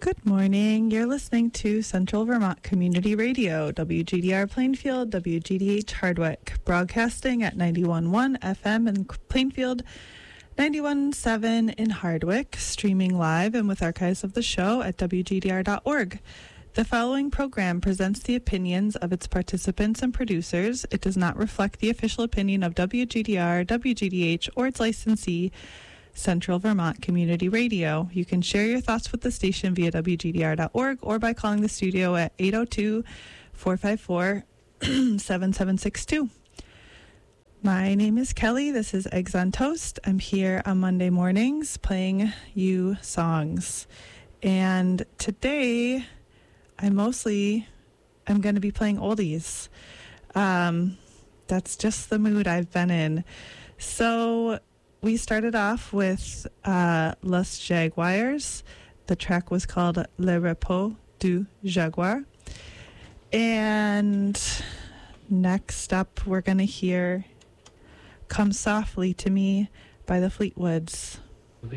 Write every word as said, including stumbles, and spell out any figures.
Good morning. You're listening to Central Vermont Community Radio, W G D R Plainfield, W G D H Hardwick, broadcasting at ninety-one point one F M in Plainfield, ninety-one point seven in Hardwick, streaming live and with archives of the show at W G D R dot org. The following program presents the opinions of its participants and producers. It does not reflect the official opinion of W G D R, W G D H, or its licensee, Central Vermont Community Radio. You can share your thoughts with the station via W G D R dot org or by calling the studio at eight oh two, four five four, seven seven six two. My name is Kelly. This is Eggs on Toast. I'm here on Monday mornings playing you songs. And today, I mostly am going to be playing oldies. Um, that's just the mood I've been in. So we started off with uh, Les Jaguars. The track was called Le Repos du Jaguar. And next up, we're going to hear Come Softly to Me by the Fleetwoods.